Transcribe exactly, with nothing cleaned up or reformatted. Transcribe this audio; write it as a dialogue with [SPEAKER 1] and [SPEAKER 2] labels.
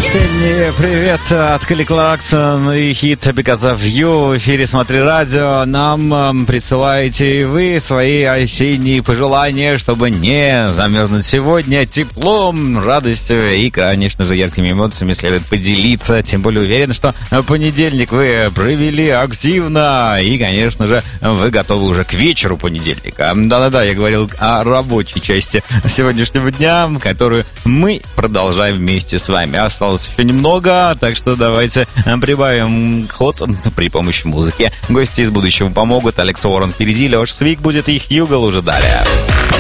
[SPEAKER 1] Осенний привет от Келли Кларксон и хит Because of You в эфире «Смотри радио». Нам присылаете и вы свои осенние пожелания, чтобы не замерзнуть сегодня теплом, радостью и, конечно же, яркими эмоциями следует поделиться. Тем более уверен, что понедельник вы провели активно и, конечно же, вы готовы уже к вечеру понедельника. Да-да-да, я говорил о рабочей части сегодняшнего дня, которую мы продолжаем вместе с вами. Осталось еще немного, так что давайте прибавим ход при помощи музыки. Гости из будущего помогут. Алекс Уоррен впереди, Леш Свик будет, и Хьюгл уже далее.